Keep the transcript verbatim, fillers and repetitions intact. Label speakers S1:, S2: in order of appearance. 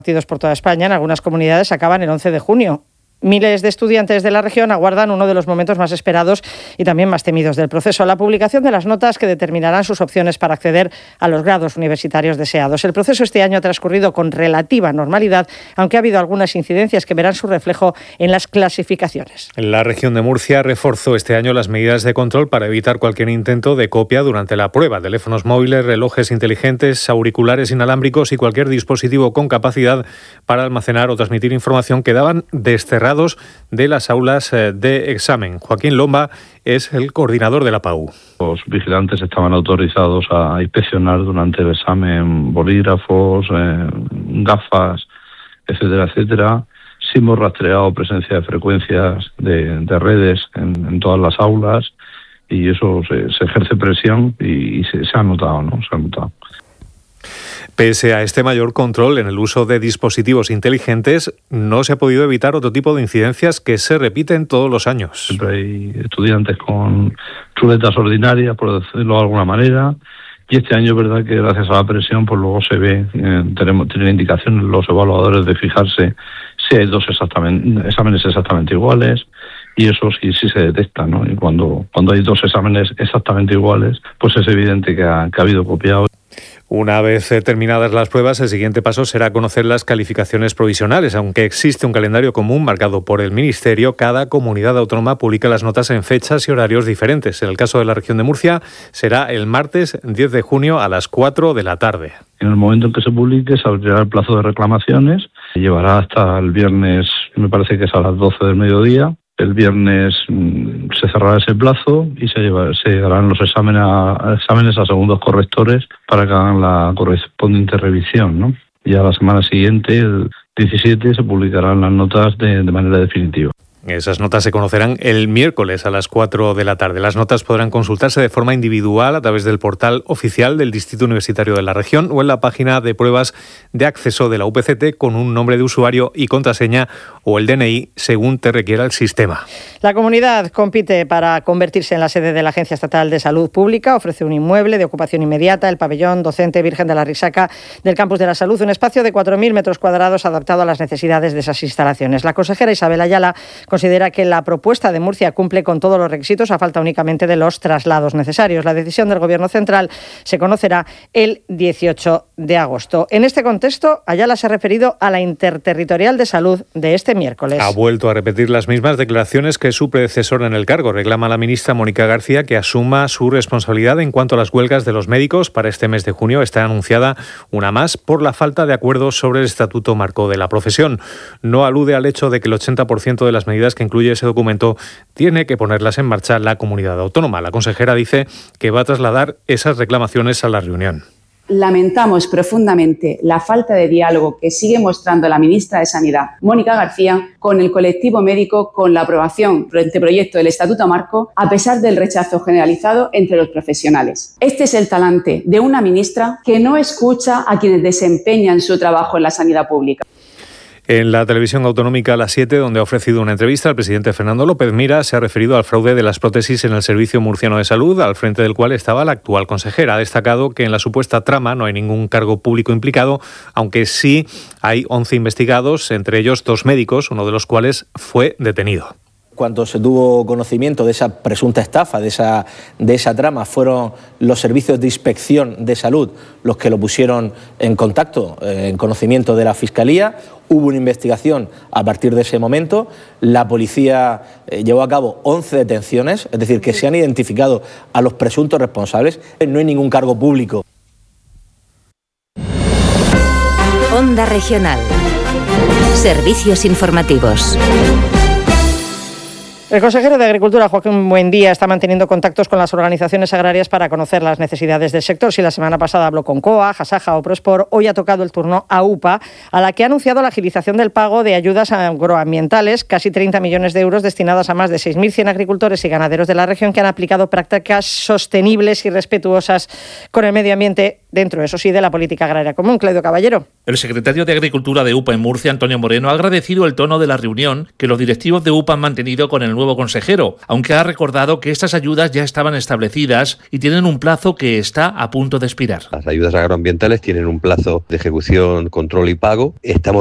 S1: Partidos por toda España, en algunas comunidades acaban el once de junio. Miles de estudiantes de la región aguardan uno de los momentos más esperados y también más temidos del proceso, la publicación de las notas que determinarán sus opciones para acceder a los grados universitarios deseados. El proceso este año ha transcurrido con relativa normalidad, aunque ha habido algunas incidencias que verán su reflejo en las clasificaciones.
S2: La región de Murcia reforzó este año las medidas de control para evitar cualquier intento de copia durante la prueba. Teléfonos móviles, relojes inteligentes, auriculares inalámbricos y cualquier dispositivo con capacidad para almacenar o transmitir información quedaban desterrados de las aulas de examen. Joaquín Lomba es el coordinador de la P A U.
S3: Los vigilantes estaban autorizados a inspeccionar durante el examen bolígrafos, eh, gafas, etcétera, etcétera. Sí hemos rastreado presencia de frecuencias de, de redes en, en todas las aulas y eso se, se ejerce presión y, y se, se ha notado, ¿no? Se ha notado.
S2: Pese a este mayor control en el uso de dispositivos inteligentes, no se ha podido evitar otro tipo de incidencias que se repiten todos los años.
S3: Siempre hay estudiantes con chuletas ordinarias, por decirlo de alguna manera, y este año es verdad que gracias a la presión pues luego se ve, eh, tenemos tienen indicaciones los evaluadores de fijarse si hay dos exactamente, exámenes exactamente iguales, y eso sí, sí se detecta, ¿no? Y cuando, cuando hay dos exámenes exactamente iguales, pues es evidente que ha, que ha habido copiado.
S2: Una vez terminadas las pruebas, el siguiente paso será conocer las calificaciones provisionales. Aunque existe un calendario común marcado por el Ministerio, cada comunidad autónoma publica las notas en fechas y horarios diferentes. En el caso de la región de Murcia, será el martes diez de junio a las cuatro de la tarde.
S3: En el momento en que se publique, se abrirá el plazo de reclamaciones. Llevará hasta el viernes, me parece que es a las doce del mediodía. El viernes mmm, se cerrará ese plazo y se, lleva, se darán los exámenes a, exámenes a segundos correctores para que hagan la correspondiente revisión, ¿no? Y a la semana siguiente, el diecisiete, se publicarán las notas de, de manera definitiva.
S2: Esas notas se conocerán el miércoles a las cuatro de la tarde. Las notas podrán consultarse de forma individual a través del portal oficial del Distrito Universitario de la Región o en la página de pruebas de acceso de la U P C T con un nombre de usuario y contraseña o el D N I según te requiera el sistema.
S1: La comunidad compite para convertirse en la sede de la Agencia Estatal de Salud Pública. Ofrece un inmueble de ocupación inmediata, el pabellón docente Virgen de la Risaca del Campus de la Salud, un espacio de cuatro mil metros cuadrados adaptado a las necesidades de esas instalaciones. La consejera Isabel Ayala considera que la propuesta de Murcia cumple con todos los requisitos, a falta únicamente de los traslados necesarios. La decisión del Gobierno central se conocerá el dieciocho de agosto. En este contexto, Ayala se ha referido a la Interterritorial de Salud de este miércoles.
S2: Ha vuelto a repetir las mismas declaraciones que su predecesor en el cargo. Reclama a la ministra Mónica García que asuma su responsabilidad en cuanto a las huelgas de los médicos. Para este mes de junio está anunciada una más por la falta de acuerdo sobre el estatuto marco de la profesión. No alude al hecho de que el ochenta por ciento de las medidas que incluye ese documento tiene que ponerlas en marcha la comunidad autónoma. La consejera dice que va a trasladar esas reclamaciones a la reunión.
S4: Lamentamos profundamente la falta de diálogo que sigue mostrando la ministra de Sanidad, Mónica García, con el colectivo médico con la aprobación del proyecto del Estatuto Marco, a pesar del rechazo generalizado entre los profesionales. Este es el talante de una ministra que no escucha a quienes desempeñan su trabajo en la sanidad pública.
S2: En la televisión autonómica a las siete, donde ha ofrecido una entrevista, el presidente Fernando López Mira se ha referido al fraude de las prótesis en el Servicio Murciano de Salud, al frente del cual estaba la actual consejera. Ha destacado que en la supuesta trama no hay ningún cargo público implicado, aunque sí hay once investigados, entre ellos dos médicos, uno de los cuales fue detenido.
S5: Cuando se tuvo conocimiento de esa presunta estafa, de esa, de esa trama, fueron los servicios de inspección de salud los que lo pusieron en contacto, eh, en conocimiento de la Fiscalía. Hubo una investigación a partir de ese momento. La policía eh, llevó a cabo once detenciones, es decir, que se han identificado a los presuntos responsables. No hay ningún cargo público.
S6: Onda Regional. Servicios informativos.
S1: El consejero de Agricultura, Joaquín Buendía, está manteniendo contactos con las organizaciones agrarias para conocer las necesidades del sector. Si la semana pasada habló con C O A, Jasaja o Prospor, hoy ha tocado el turno a U P A, a la que ha anunciado la agilización del pago de ayudas agroambientales, casi treinta millones de euros destinados a más de seis mil cien agricultores y ganaderos de la región que han aplicado prácticas sostenibles y respetuosas con el medio ambiente dentro, eso sí, de la política agraria común. Claudio Caballero.
S7: El secretario de Agricultura de U P A en Murcia, Antonio Moreno, ha agradecido el tono de la reunión que los directivos de U P A han mantenido con el nuevo nuevo consejero, aunque ha recordado que estas ayudas ya estaban establecidas y tienen un plazo que está a punto de expirar.
S8: Las ayudas agroambientales tienen un plazo de ejecución, control y pago. Estamos